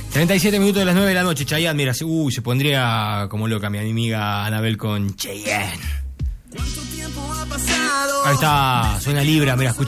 37 minutos de las 9 de la noche, Chayanne, mira, se pondría como loca mi amiga Anabel con Cheyenne. Ahí está, suena Libra, mira, escucha.